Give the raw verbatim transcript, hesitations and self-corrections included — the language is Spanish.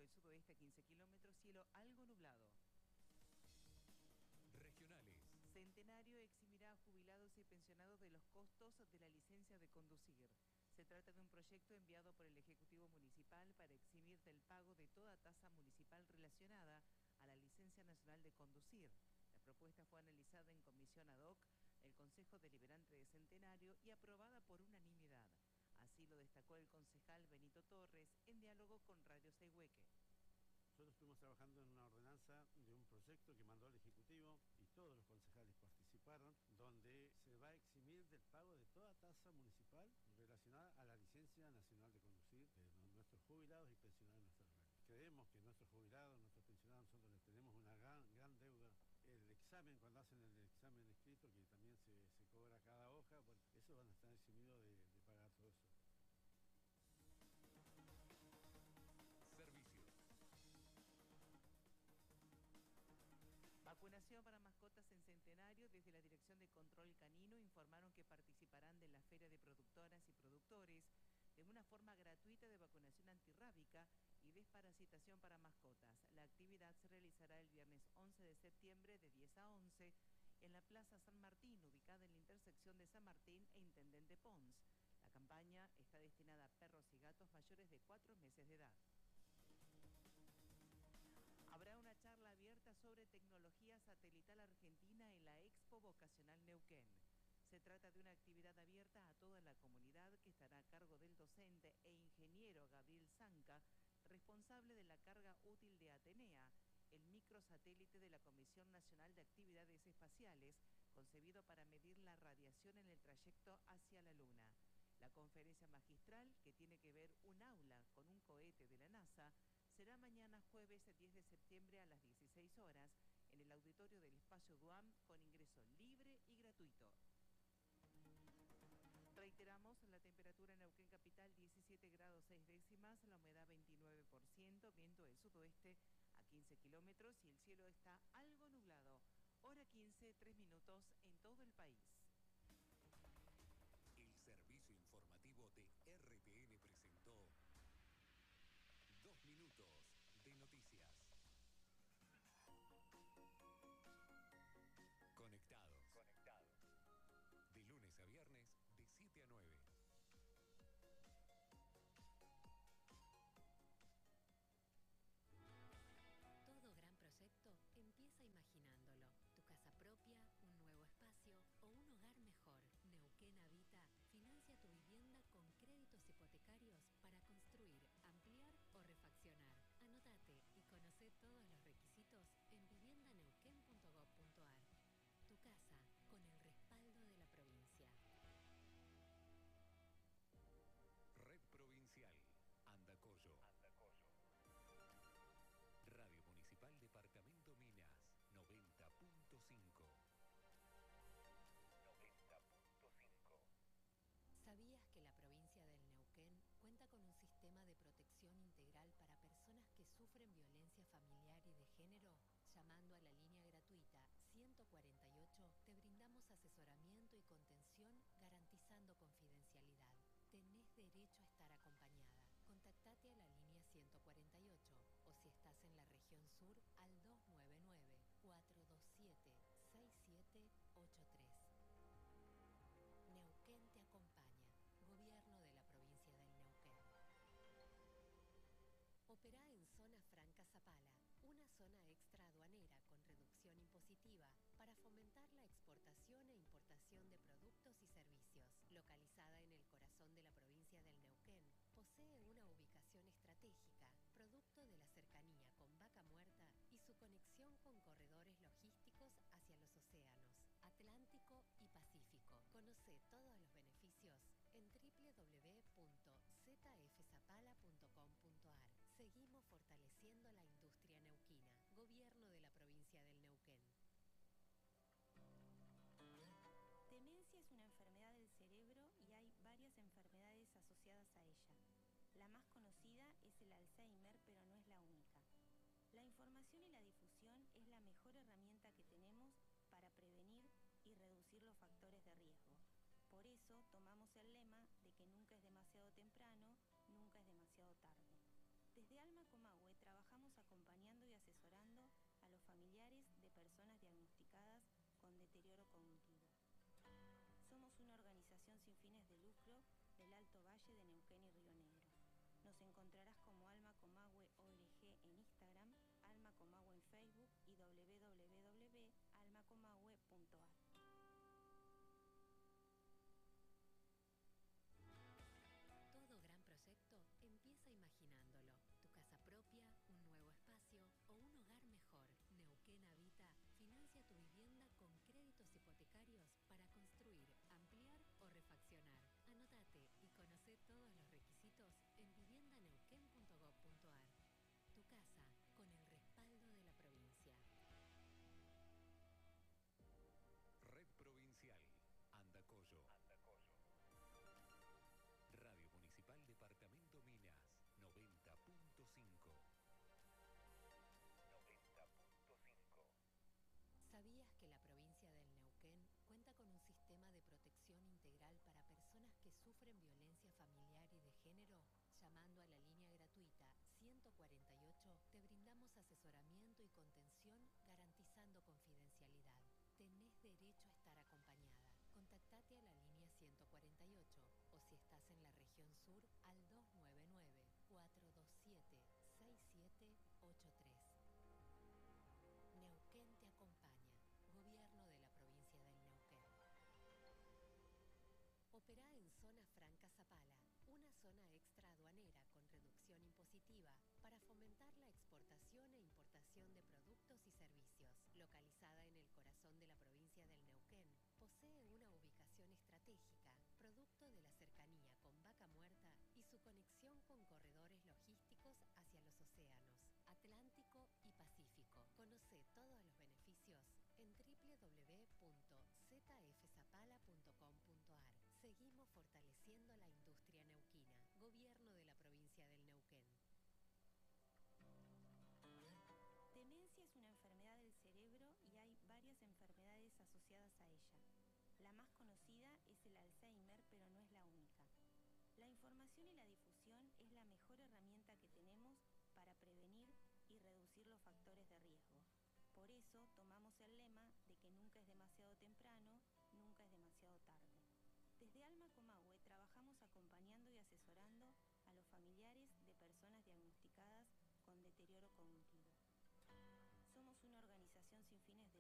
del sudoeste a quince kilómetros, cielo algo nublado. Regionales. Centenario eximirá a jubilados y pensionados de los costos de la licencia de conducir. Se trata de un proyecto enviado por el Ejecutivo Municipal para eximir del pago de toda tasa municipal relacionada a la licencia nacional de conducir. La propuesta fue analizada en comisión ad hoc del Consejo Deliberante de Centenario y aprobada por unanimidad. Así lo destacó el concejal Benito Torres en diálogo con Radio Sayhueque. Nosotros estuvimos trabajando en una ordenanza de un proyecto que mandó al Ejecutivo y todos los concejales participaron, donde se va a eximir del pago de toda tasa municipal relacionada a la licencia nacional de conducir de nuestros jubilados y pensionados de nuestra red. Creemos que nuestros jubilados, nuestros pensionados, nosotros les tenemos una gran, gran deuda. El examen, cuando hacen el examen escrito, que también se, se cobra cada hoja, bueno, eso van a estar eximidos de, de pagar todo eso. Servicios. Vacunación para mascotas en Centenario. Desde la Dirección de Control Canino informaron que participarán de la Feria de Productoras y Productores de una forma gratuita de vacunación antirrábica y desparasitación para mascotas. La actividad se realizará el viernes once de septiembre de diez a once en la Plaza San Martín, ubicada en la intersección de San Martín e Intendente Pons. La campaña está destinada a perros y gatos mayores de cuatro meses de edad. Habrá una charla abierta sobre tecnología satelital argentina en la Expo Vocacional Neuquén. Se trata de una actividad abierta a toda la comunidad que estará a cargo del docente e ingeniero Gabriel Zanca, responsable de la carga útil de Atenea, el microsatélite de la Comisión Nacional de Actividades Espaciales, concebido para medir la radiación en el trayecto hacia la Luna. La conferencia magistral, que tiene que ver un aula con un cohete de la NASA, será mañana jueves diez de septiembre a las dieciséis horas en el auditorio del Espacio Duam con ingreso libre y gratuito. Reiteramos, la temperatura en Neuquén Capital diecisiete grados seis décimas, la humedad veintinueve por ciento, viento del sudoeste a quince kilómetros y el cielo está algo nublado. Hora quince, tres minutos en todo el país. El servicio informativo de R T N presentó Dos minutos de noticias. Conectados. Conectados. De lunes a viernes, de siete a nueve. Todo gran proyecto empieza imaginándolo. Tu casa propia, un nuevo espacio o un hogar mejor. Neuquén Habita financia tu vivienda con créditos hipotecarios para construir, ampliar o refaccionar. Anótate y conoce todos los requisitos en vivienda neuquén punto gob punto ar. Tu casa con el respaldo de la provincia. Red Provincial. Andacollo. Andacollo. Radio Municipal Departamento Minas. noventa punto cinco. noventa punto cinco. ¿Sabías que la provincia del Neuquén cuenta con un sistema de protección integral para personas que sufren violencia familiar y de género? Llamando a la línea gratuita ciento cuarenta y ocho, te brindamos asesoramiento y contención garantizando confidencialidad. Tenés derecho a estar acompañada. Contactate a la línea ciento cuarenta y ocho o si estás en la región sur al dos nueve nueve, cuatro dos siete, seis siete ocho tres. Neuquén te acompaña. Gobierno de la provincia del Neuquén. Operá en Zona Franca Zapala, una zona extra aduanera con reducción impositiva para fomentar la exportación e importación de productos y servicios. Localizada en el corazón de la provincia del Neuquén, posee una ubicación estratégica, producto de la cercanía con Vaca Muerta y su conexión con corredores logísticos hacia los océanos, Atlántico y Pacífico. Conoce todos los beneficios en doble u doble u doble u punto z f zapala punto com punto ar. Seguimos fortaleciendo la industria neuquina. Gobierno de la provincia del Neuquén. Demencia es una enfermedad del cerebro y hay varias enfermedades asociadas a ella. La más conocida es el Alzheimer, pero no es la única. La información y la difusión es la mejor herramienta que tenemos para prevenir y reducir los factores de riesgo. Por eso tomamos el lema de que nunca es demasiado temprano, nunca es demasiado tarde. Desde Alma Comahue trabajamos Valle de Neuquén y Río Negro. Nos encontrarás como Alma Comahue O R G en Instagram, Alma Comahue en Facebook y w w w punto alma comahue punto a r. Todo gran proyecto empieza imaginándolo. Tu casa propia, un nuevo espacio o un hogar mejor. Neuquén Habita financia tu vivienda con créditos hipotecarios para construir, ampliar o refaccionar. Anótate y conoce todos los requisitos en vivienda neuquén punto gob punto a r. Tu casa con el respaldo de la provincia. Red Provincial, Andacollo. Andacollo. Radio Municipal Departamento Minas, noventa punto cinco. noventa punto cinco. ¿Sabías que la provincia del Neuquén cuenta con un sistema de protección integral para personas que sufren violencia familiar y de género? Llamando a la línea gratuita ciento cuarenta y ocho, te brindamos asesoramiento y contención garantizando confidencialidad. Tenés derecho a estar acompañada. Contactate a la línea ciento cuarenta y ocho o si estás en la región sur al dos nueve nueve, cuatro dos siete, seis siete ocho tres. Neuquén te acompaña. Gobierno de la provincia del Neuquén. Operá en Zona Franca Zapala, una zona extra aduanera con reducción impositiva para fomentar la exportación e importación de productos y servicios. Localizada en el corazón de la provincia del Neuquén, posee una ubicación estratégica, producto de la cercanía con Vaca Muerta y su conexión con corredores logísticos hacia los océanos Atlántico y Pacífico. Conoce todos los beneficios en w w w punto z f zapala punto com punto a r. Seguimos fortaleciendo la industria neuquina. Gobierno de la provincia del Neuquén. Demencia es una enfermedad del cerebro y hay varias enfermedades asociadas a ella. La más conocida es el Alzheimer, pero no es la única. La información y la difusión